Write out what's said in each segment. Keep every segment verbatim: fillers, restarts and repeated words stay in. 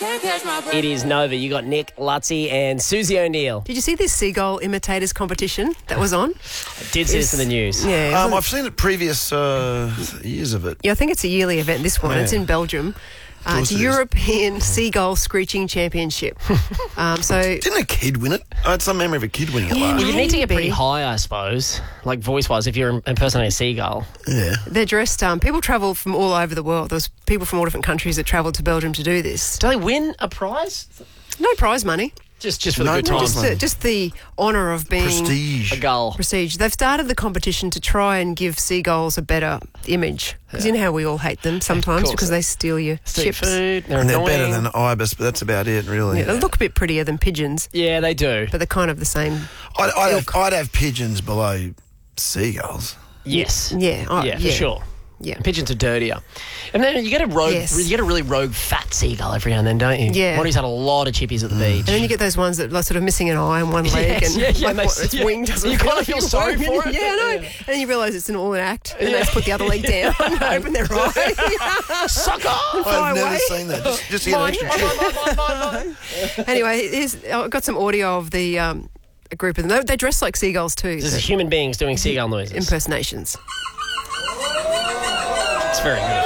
It is Nova. You got Nick, Lutzy and Susie O'Neill. Did you see this seagull imitators competition that was on? I did see this in the news. Yeah, Um, I've seen it previous uh, years of it. yeah, I think it's a yearly event, this one. Yeah. It's in Belgium. Uh, course it's a it is. European Seagull Screeching Championship. um, so Didn't a kid win it? I had some memory of a kid winning it Yeah, last Well, year. you need to get pretty Maybe. high, I suppose, like voice-wise, if you're impersonating a seagull. Yeah. they're dressed, um, people travel from all over the world. There was people from all different countries that travelled to Belgium to do this. Do they win a prize? No prize money. Just just for No the good prize times. Just the, just the honour of being Prestige. A gull. prestige. They've started the competition to try and give seagulls a better image. Because you know how we all hate them sometimes course. because they steal your Steal chips. food. They're And they're annoying. better than ibis, but that's about it, really. Yeah, they look a bit prettier than pigeons, Yeah, they do. but they're kind of the same. I'd, I'd, have, I'd have pigeons below seagulls. Yes. Yeah, oh, yeah, for yeah. sure. Yeah. Pigeons are dirtier. And then you get a rogue, Yes. you get a really rogue fat seagull every now and then, don't you? Yeah. One who's had a lot of chippies at the beach. And then you get those ones that are sort of missing an eye and one leg, Yes, and yeah, yeah, like, and they- what, its yeah. wing doesn't. You kinda really feel sorry work. for it. Yeah, I know. Yeah. And then you realise it's an all an act, and they just put the other leg down, and open their eye. Sucker! Fly I've never away. seen that. Just, just to get an Mine, extra mine, chip. mine, mine, mine. Anyway, here's, I've got some audio of the um, a group of them. They, they dress like seagulls too. This so is human beings doing seagull noises. impersonations. It's very good.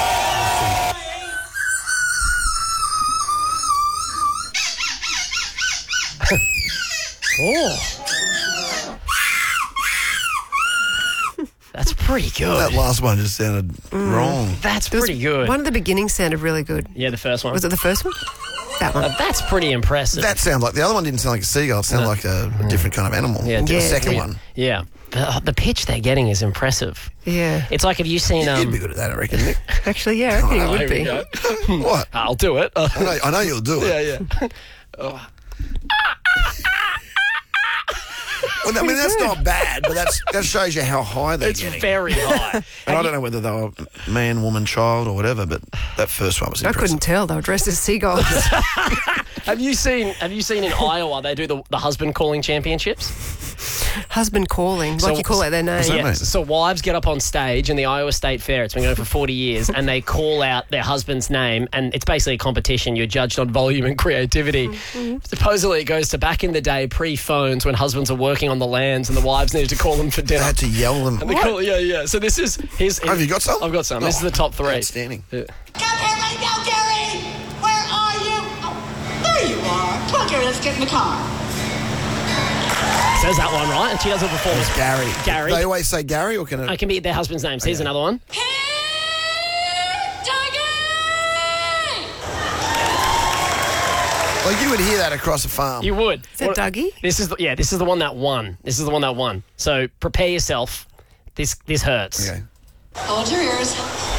Oh. That's pretty good. That last one just sounded wrong. That's There was- pretty good. One at the beginning sounded really good. Yeah, the first one. Was it the first one? That one. Uh, that's pretty impressive. That sounds like the other one didn't sound like a seagull. It sounded like a, a different kind of animal. Yeah, the Yeah, second yeah. one. yeah. The, the pitch they're getting is impressive. Yeah. It's like, have you seen... You'd Um, be good at that, I reckon, Nick. Actually, yeah, I think it would be. What? I'll do it. I know, I know you'll do it. yeah, yeah. Well, I mean, that's not bad, but that's, that shows you how high they're It's getting. very high. And I don't know whether they were man, woman, child, or whatever, but that first one was I impressive. couldn't tell. They were dressed as seagulls. Have you seen? Have you seen in Iowa they do the, the husband calling championships? Husband calling, So- like you call out their name. that Yeah. mean? So wives get up on stage in the Iowa State Fair. It's been going for forty years, and they call out their husband's name, and it's basically a competition. You're judged on volume and creativity. Mm-hmm. Supposedly, it goes to back in the day, pre-phones, when husbands are working on the lands, and the wives needed to call them for They dinner. had to yell them. And they call, yeah, yeah. So this is here's. Have you got some? I've got some. This Oh, is the top three. Outstanding. Yeah. Come here, let's go, Gary! Where are you? Oh, there you are. Come on, Gary, let's get in the car. Says that one right, and she does a performance. Gary. Gary. They always say Gary, or can it? I can be their husband's names. Here's another one. Here, Dougie! Like you would hear that across a farm. You would. Is that Dougie? This is the, yeah. This is the one that won. This is the one that won. So prepare yourself. This this hurts. Okay. Hold your ears.